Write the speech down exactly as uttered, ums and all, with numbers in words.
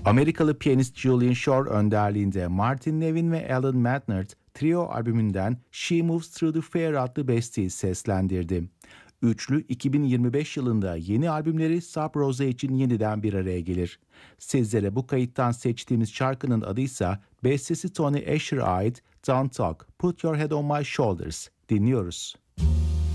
Amerikalı piyanist Julian Shore önderliğinde Martin Nevin ve Alan Maynard Trio albümünden She Moves Through the Fair adlı besteyi seslendirdi. Üçlü iki bin yirmi beş yılında yeni albümleri Sub Rosa için yeniden bir araya gelir. Sizlere bu kayıttan seçtiğimiz şarkının adıysa bestesi Tony Asher'a ait Don't Talk, Put Your Head on My Shoulders. Dinliyoruz.